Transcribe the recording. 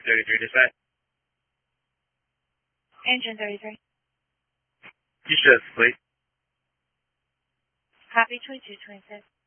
33 to set. Engine 33. Future, please. Copy 2226.